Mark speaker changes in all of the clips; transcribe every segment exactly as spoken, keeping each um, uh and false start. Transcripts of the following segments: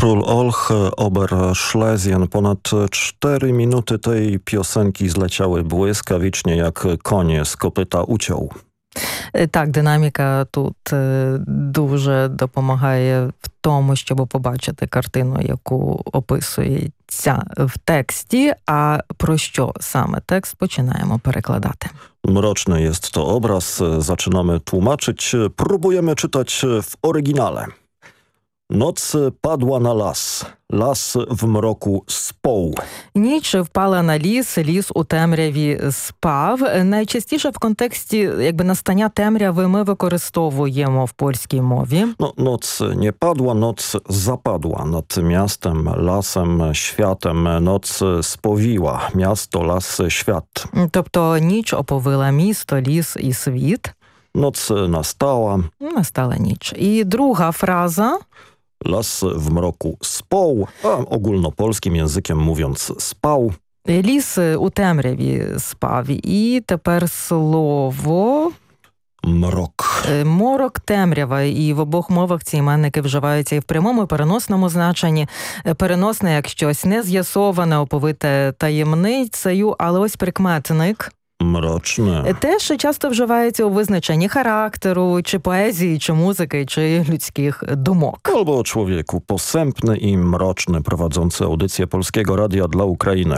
Speaker 1: Król Olch, Oberschlesien. Ponad cztery minuty tej piosenki zleciały błyskawicznie, jak konie z kopyta uciął.
Speaker 2: Так, динаміка тут дуже допомагає в тому, щоб побачити картину, яку описується в тексті. А про що саме текст починаємо перекладати.
Speaker 1: Mroczny jest to obraz. Zaczynamy tłumaczyć. Próbujemy czytać w oryginale. Noc padła na las. Las w mroku spał.
Speaker 2: Ніч впала на ліс, ліс у темряві спав. Найчастіше в контексті якби настання темряви ми використовуємо в польській мові.
Speaker 1: No, noc nie padła, noc zapadła nad miastem, lasem, światem. Noc spowiła miasto, las, świat.
Speaker 2: Тобто ніч оповила місто, ліс і світ.
Speaker 1: Noc nastała.
Speaker 2: Настала ніч. І друга фраза.
Speaker 1: Las w mroku spał, a ogólnopolskim językiem mówiąc spał.
Speaker 2: Ліс у темряві спав. І тепер слово...
Speaker 1: Мрок.
Speaker 2: Морок, темрява. І в обох мовах ці іменники вживаються і в прямому, і переносному значенні. Переносне як щось нез'ясоване, оповите таємницею, але ось прикметник...
Speaker 1: Mroczne.
Speaker 2: Теж часто вживається у визначенні характеру, чи поезії, чи музики, чи людських думок.
Speaker 1: Albo człowieku posępny i mroczny, prowadzący audycję Polskiego Radia dla Ukrainy.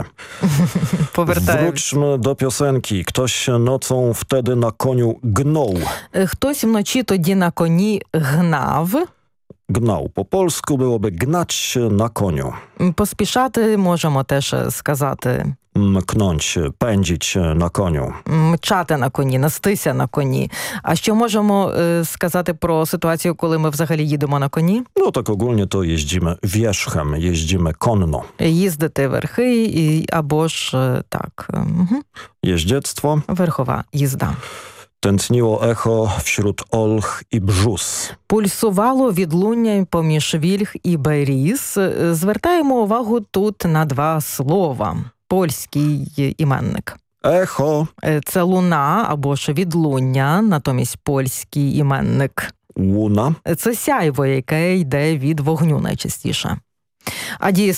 Speaker 1: Wróćmy do piosenki. Ktoś nocą wtedy na koniu gnął.
Speaker 2: Хтось вночі тоді на коні гнав.
Speaker 1: Gnał. Po polsku byłoby gnać na koniu.
Speaker 2: Поспішати можемо теж сказати.
Speaker 1: Mknąć, pędzić na koniu.
Speaker 2: Мчати на коні, нестися на коні. А що можемо е, сказати про ситуацію, коли ми взагалі їдемо на коні?
Speaker 1: No tak ogólnie to jeździmy wierzchem, jeździmy konno.
Speaker 2: Їздити верхи і, або ж е, так. Угу.
Speaker 1: Jeździectwo.
Speaker 2: Верхова їзда.
Speaker 1: Tętniło echo wśród olch i brzus.
Speaker 2: Пульсувало відлуння поміж вільх і беріз. Звертаємо увагу тут на два слова. Польський іменник.
Speaker 1: Echo.
Speaker 2: Це луна або ж відлуння, натомість польський іменник.
Speaker 1: Łuna.
Speaker 2: Це сяйво, яке йде від вогню найчастіше. А